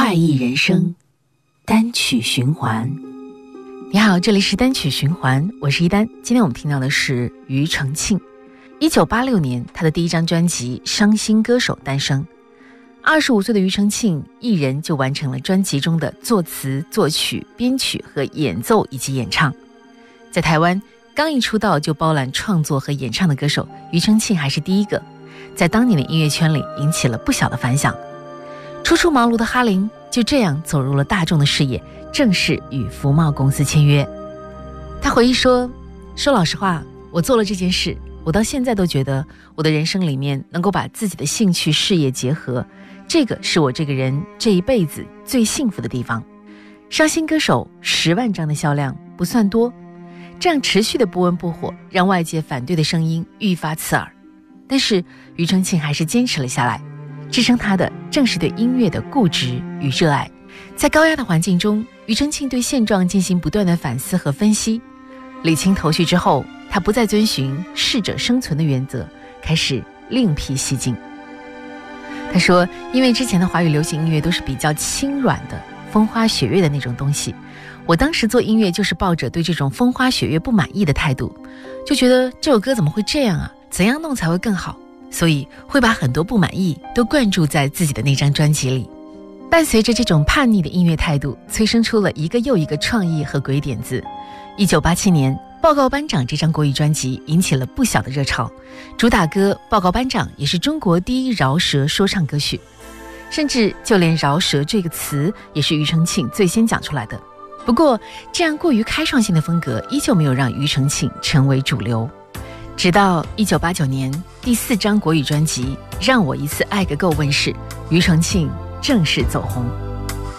快意人生单曲循环。你好，这里是单曲循环，我是一丹。今天我们听到的是庾澄庆。1986年，他的第一张专辑《伤心歌手》诞生。25岁的庾澄庆一人就完成了专辑中的作词、作曲、编曲和演奏以及演唱。在台湾，刚一出道就包揽创作和演唱的歌手，庾澄庆还是第一个，在当年的音乐圈里引起了不小的反响。初出茅庐的哈林就这样走入了大众的视野，正式与福茂公司签约。他回忆说老实话，我做了这件事，我到现在都觉得我的人生里面能够把自己的兴趣事业结合，这个是我这个人这一辈子最幸福的地方。伤心歌手10万张的销量不算多，这样持续的不温不火，让外界反对的声音愈发刺耳。但是庾澄庆还是坚持了下来，支撑他的正是对音乐的固执与热爱。在高压的环境中，庾澄庆对现状进行不断的反思和分析。理清头绪之后，他不再遵循适者生存的原则，开始另辟蹊径。他说，因为之前的华语流行音乐都是比较轻软的风花雪月的那种东西，我当时做音乐就是抱着对这种风花雪月不满意的态度，就觉得这首歌怎么会这样啊，怎样弄才会更好，所以会把很多不满意都灌注在自己的那张专辑里。伴随着这种叛逆的音乐态度，催生出了一个又一个创意和鬼点子。1987年《报告班长》这张国语专辑引起了不小的热潮，主打歌《报告班长》也是中国第一饶舌说唱歌曲，甚至就连饶舌这个词也是庾澄庆最先讲出来的。不过这样过于开创性的风格依旧没有让庾澄庆成为主流。直到1989年第4张国语专辑《让我一次爱个够》问世，庾澄庆正式走红。